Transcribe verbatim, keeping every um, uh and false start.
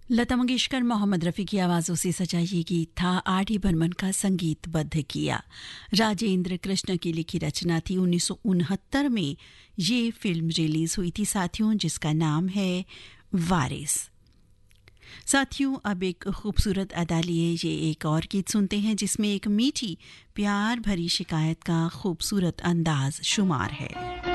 लता मंगेशकर, मोहम्मद रफ़ी की आवाज़ों से सजा ये गीत था। आर डी बर्मन का संगीतबद्ध किया। राजेंद्र कृष्ण की लिखी रचना थी। उन्नीस सौ उनहत्तर में ये फिल्म रिलीज़ हुई थी साथियों, जिसका नाम है वारिस। साथियों, अब एक खूबसूरत अदा लिए ये एक और गीत सुनते हैं जिसमें एक मीठी प्यार भरी शिकायत का खूबसूरत अंदाज शुमार है।